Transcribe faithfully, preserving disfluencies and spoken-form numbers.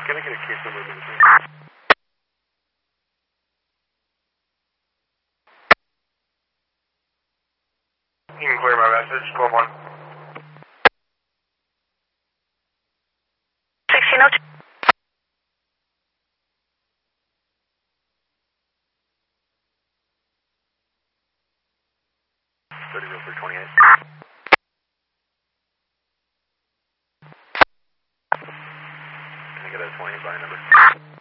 Can I get a case number, please? You can clear my message, twelve one. sixteen oh two. thirty real for twenty-eight. Can I get a twenty-eight by number?